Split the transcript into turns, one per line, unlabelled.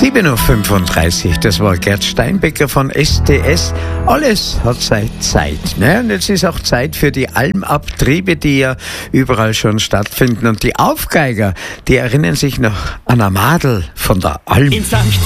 7.35 Uhr, das war Gerd Steinbecker von STS. Alles hat seine Zeit. Ne? Und jetzt ist auch Zeit für die Almabtriebe, die ja überall schon stattfinden. Und die Aufgeiger, die erinnern sich noch an eine Madel von der Alm.
In St.